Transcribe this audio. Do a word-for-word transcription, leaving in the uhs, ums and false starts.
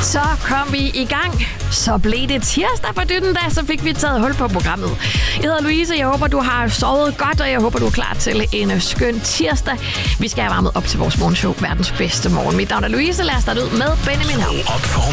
Så kom vi i gang. Så blev det tirsdag for dytten, da så fik vi taget hul på programmet. Jeg hedder Louise, jeg håber, du har sovet godt, og jeg håber, du er klar til en skøn tirsdag. Vi skal have varmet op til vores morgenshow, verdens bedste morgen. Mit navn er Louise, lad os starte ud med Benjamin Hav. Op for